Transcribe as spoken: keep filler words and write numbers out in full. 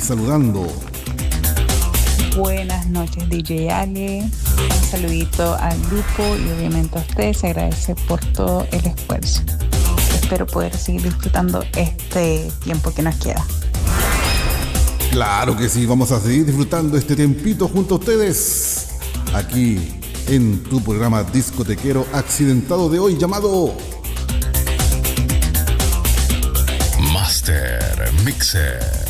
saludando. Buenas noches, D J Ale. Un saludito al grupo y obviamente a ustedes. Se agradece por todo el esfuerzo. Espero poder seguir disfrutando este tiempo que nos queda. Claro que sí, vamos a seguir disfrutando este tiempito junto a ustedes. Aquí en tu programa discotequero accidentado de hoy llamado Master Mixer.